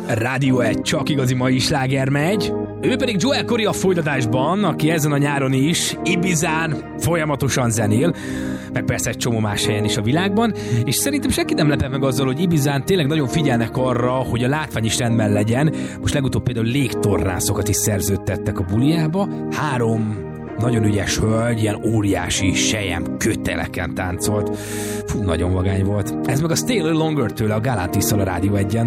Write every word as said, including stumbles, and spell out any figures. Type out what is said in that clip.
Rádió egy, csak igazi mai sláger megy. Ő pedig Joel Corry a folytatásban, aki ezen a nyáron is Ibizán folyamatosan zenél, meg persze egy csomó más helyen is a világban, és szerintem senki nem lepett meg azzal, hogy Ibizán tényleg nagyon figyelnek arra, hogy a látvány is rendben legyen. Most legutóbb például légtornászokat is szerződtettek a buliába. Három nagyon ügyes hölgy, ilyen óriási sejem köteleken táncolt. Fú, nagyon vagány volt. Ez meg a Stay a Little Longer tőle a Galantisszal a Rádió egyen.